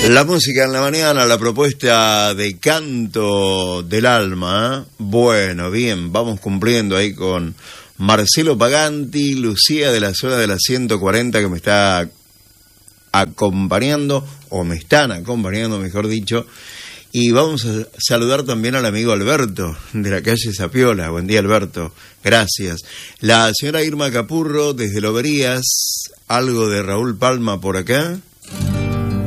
La música en la mañana, la propuesta de Canto del Alma. Bueno, bien, vamos cumpliendo ahí con Marcelo Paganti, Lucía de la zona de la 140 que me está acompañando, o me están acompañando, mejor dicho. Y vamos a saludar también al amigo Alberto, de la calle Zapiola. Buen día, Alberto. Gracias. La señora Irma Capurro, desde Loberías. Algo de Raúl Palma por acá.